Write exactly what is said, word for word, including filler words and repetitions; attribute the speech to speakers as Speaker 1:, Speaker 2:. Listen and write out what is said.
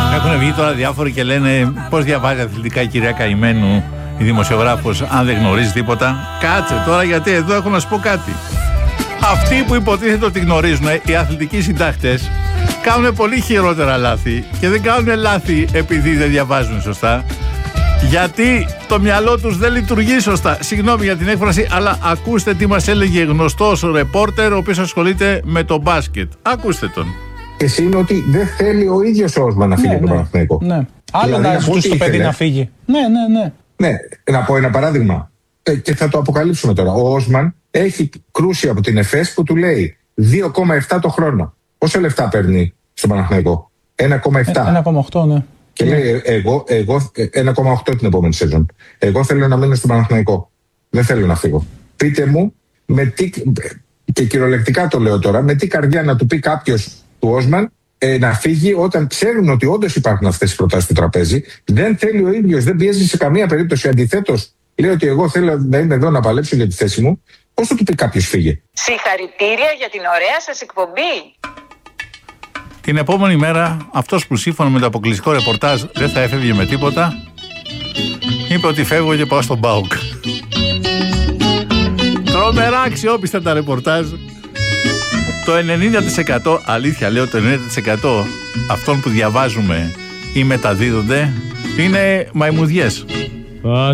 Speaker 1: Έχουν βγει τώρα διάφοροι και λένε πώς διαβάζει αθλητικά η κυρία Καημένου, η δημοσιογράφος, αν δεν γνωρίζει τίποτα. Κάτσε τώρα, γιατί εδώ έχω να σου πω κάτι. Αυτοί που υποτίθεται ότι γνωρίζουν, οι αθλητικοί συντάκτες, κάνουν πολύ χειρότερα λάθη και δεν κάνουν λάθη επειδή δεν διαβάζουν σωστά. Γιατί το μυαλό τους δεν λειτουργεί σωστά. Συγγνώμη για την έκφραση, αλλά ακούστε τι μας έλεγε γνωστός ρεπόρτερ, ο οποίος ασχολείται με το μπάσκετ. Ακούστε τον.
Speaker 2: Εσύ είναι ότι δεν θέλει ο ίδιος ο Όσμαν να φύγει
Speaker 3: ναι,
Speaker 2: από το
Speaker 3: ναι,
Speaker 2: Παναθηναϊκό.
Speaker 3: Ναι. Άλλο
Speaker 2: Δηλαδή,
Speaker 3: να ζητούσε το παιδί να φύγει. Ναι, ναι, ναι.
Speaker 2: Ναι, να πω ένα παράδειγμα. Ε, και θα το αποκαλύψουμε τώρα. Ο Όσμαν έχει κρούσει από την ΕΦΕΣ που του λέει δύο κόμμα επτά το χρόνο. Πόσα λεφτά παίρνει στον Παναθηναϊκό? ένα κόμμα επτά.
Speaker 3: ένα κόμμα οκτώ, ναι.
Speaker 2: Και λέει εγώ, εγώ ένα κόμμα οκτώ την επόμενη σεζόν. Εγώ θέλω να μείνω στον Παναθηναϊκό. Δεν θέλω να φύγω. Πείτε μου, με τι, και κυριολεκτικά το λέω τώρα, με τι καρδιά να του πει κάποιος του Όσμαν ε, να φύγει όταν ξέρουν ότι όντως υπάρχουν αυτές οι προτάσεις στο τραπέζι. Δεν θέλει ο ίδιος, δεν πιέζει σε καμία περίπτωση. Αντιθέτως, λέει ότι εγώ θέλω να είμαι εδώ να παλέψω για τη θέση μου. Πώς θα του πει κάποιος φύγε?
Speaker 4: Συγχαρητήρια για την ωραία σας εκπομπή.
Speaker 1: Την επόμενη μέρα, αυτός που σύμφωνα με το αποκλειστικό ρεπορτάζ δεν θα έφευγε με τίποτα, είπε ότι φεύγω και πάω στον ΠΑΟΚ. Τρομερά αξιόπιστα τα ρεπορτάζ. Το ενενήντα τοις εκατό, αλήθεια λέω, το ενενήντα τοις εκατό αυτών που διαβάζουμε ή μεταδίδονται είναι μαϊμουδιές.